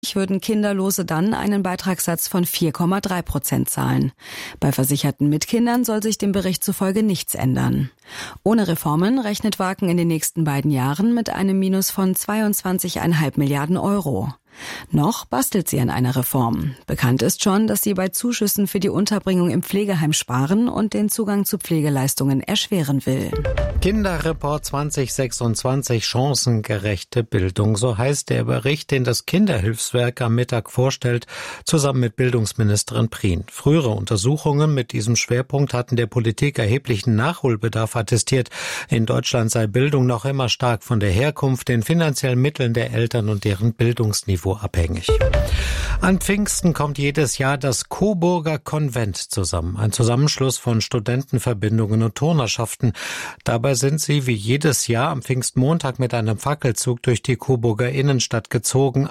würden Kinderlose dann einen Beitragssatz von 4,3% zahlen. Bei Versicherten mit Kindern soll sich dem Bericht zufolge nichts ändern. Ohne Reformen rechnet Waken in den nächsten beiden Jahren mit einem Minus von 22,5 Milliarden Euro. Noch bastelt sie an einer Reform. Bekannt ist schon, dass sie bei Zuschüssen für die Unterbringung im Pflegeheim sparen und den Zugang zu Pflegeleistungen erschweren will. Kinderreport 2026, chancengerechte Bildung. So heißt der Bericht, den das Kinderhilfswerk am Mittag vorstellt, zusammen mit Bildungsministerin Prien. Frühere Untersuchungen mit diesem Schwerpunkt hatten der Politik erheblichen Nachholbedarf attestiert. In Deutschland sei Bildung noch immer stark von der Herkunft, den finanziellen Mitteln der Eltern und deren Bildungsniveau abhängig. An Pfingsten kommt jedes Jahr das Coburger Konvent zusammen. Ein Zusammenschluss von Studentenverbindungen und Turnerschaften. Dabei sind sie wie jedes Jahr am Pfingstmontag mit einem Fackelzug durch die Coburger Innenstadt gezogen.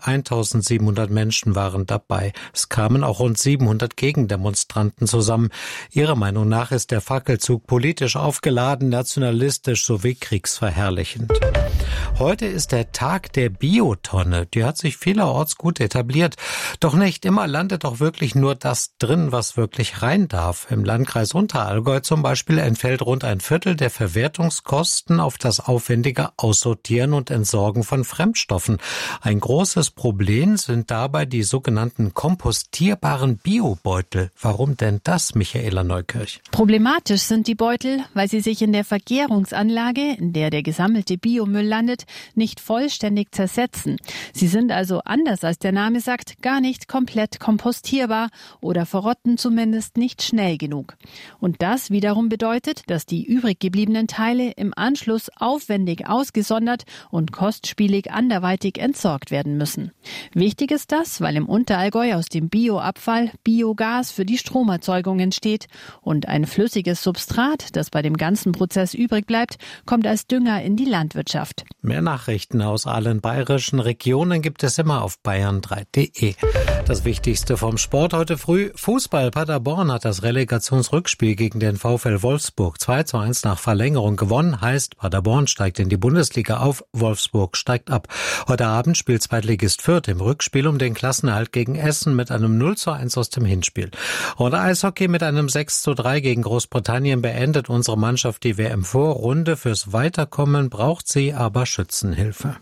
1700 Menschen waren dabei. Es kamen auch rund 700 Gegendemonstranten zusammen. Ihrer Meinung nach ist der Fackelzug politisch aufgeladen, nationalistisch sowie kriegsverherrlichend. Heute ist der Tag der Biotonne. Die hat sich vielerorts gut etabliert. Doch nicht immer landet auch wirklich nur das drin, was wirklich rein darf. Im Landkreis Unterallgäu zum Beispiel entfällt rund ein Viertel der Verwertungskosten auf das aufwendige Aussortieren und Entsorgen von Fremdstoffen. Ein großes Problem sind dabei die sogenannten kompostierbaren Biobeutel. Warum denn das, Michaela Neukirch? Problematisch sind die Beutel, weil sie sich in der Vergärungsanlage, in der der gesammelte Biomüll landet, nicht vollständig zersetzen. Sie sind also, anders als der Name sagt, gar nicht komplett kompostierbar oder verrotten zumindest nicht schnell genug. Und das wiederum bedeutet, dass die übrig gebliebenen Teile im Anschluss aufwendig ausgesondert und kostspielig anderweitig entsorgt werden müssen. Wichtig ist das, weil im Unterallgäu aus dem Bioabfall Biogas für die Stromerzeugung entsteht und ein flüssiges Substrat, das bei dem ganzen Prozess übrig bleibt, kommt als Dünger in die Landwirtschaft. Mehr Nachrichten aus allen bayerischen Regionen gibt es immer auf bayern3.de. Das Wichtigste vom Sport heute früh. Fußball. Paderborn hat das Relegationsrückspiel gegen den VfL Wolfsburg 2:1 nach Verlängerung gewonnen. Heißt, Paderborn steigt in die Bundesliga auf, Wolfsburg steigt ab. Heute Abend spielt Zweitligist Fürth im Rückspiel um den Klassenerhalt gegen Essen mit einem 0:1 aus dem Hinspiel. Und Eishockey mit einem 6:3 gegen Großbritannien beendet unsere Mannschaft die WM-Vorrunde. Fürs Weiterkommen braucht sie aber Schützenhilfe.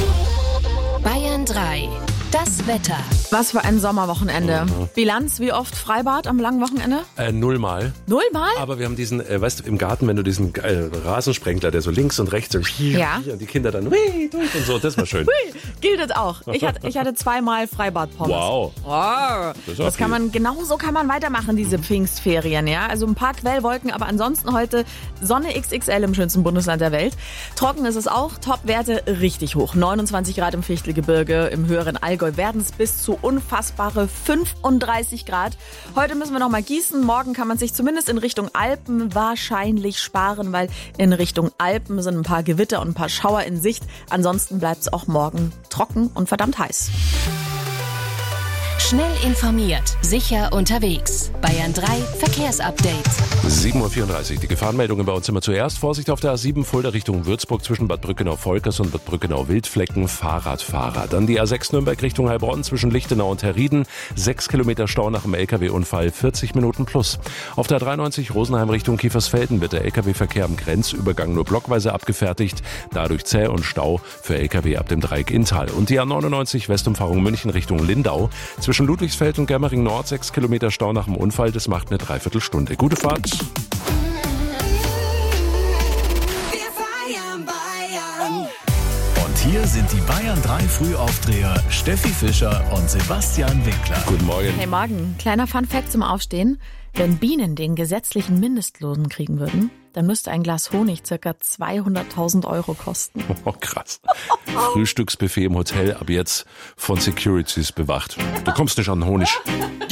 Bayern 3. Das Wetter. Was für ein Sommerwochenende. Bilanz, wie oft Freibad am langen Wochenende? 0-mal. 0-mal? Aber wir haben diesen, weißt du, im Garten, wenn du diesen Rasensprengler, der so links und rechts so und die Kinder dann durch und so, das war schön. Gilt das auch. Ich hatte 2-mal Freibad-Pommes. Wow. Das kann man, genauso kann man weitermachen, diese Pfingstferien, ja. Also ein paar Quellwolken, aber ansonsten heute Sonne XXL im schönsten Bundesland der Welt. Trocken ist es auch, Topwerte richtig hoch. 29 Grad im Fichtelgebirge, im höheren Allgäu werden es bis zu unfassbare 35 Grad. Heute müssen wir noch mal gießen. Morgen kann man sich zumindest in Richtung Alpen wahrscheinlich sparen, weil in Richtung Alpen sind ein paar Gewitter und ein paar Schauer in Sicht. Ansonsten bleibt es auch morgen trocken und verdammt heiß. Schnell informiert, sicher unterwegs. Bayern 3 Verkehrsupdate. 7:34 Uhr. Die Gefahrenmeldungen bei uns immer zuerst. Vorsicht auf der A7 Fulda Richtung Würzburg zwischen Bad Brückenau-Volkers und Bad Brückenau-Wildflecken. Fahrradfahrer. Dann die A6 Nürnberg Richtung Heilbronn zwischen Lichtenau und Herrieden. 6 Kilometer Stau nach dem LKW-Unfall, 40 Minuten plus. Auf der 93 Rosenheim Richtung Kiefersfelden wird der LKW-Verkehr am Grenzübergang nur blockweise abgefertigt. Dadurch zäh und Stau für LKW ab dem Dreieck Inntal. Und die A99 Westumfahrung München Richtung Lindau. Zwischen Ludwigsfeld und Germering Nord 6 Kilometer Stau nach dem Unfall. Das macht eine Dreiviertelstunde. Gute Fahrt. Und hier sind die Bayern 3 Frühaufdreher Steffi Fischer und Sebastian Winkler. Guten Morgen. Hey Morgen, kleiner Funfact zum Aufstehen. Wenn Bienen den gesetzlichen Mindestlohn kriegen würden, dann müsste ein Glas Honig ca. 200.000 Euro kosten. Oh, krass. Frühstücksbuffet im Hotel ab jetzt von Securities bewacht. Du kommst nicht an Honig.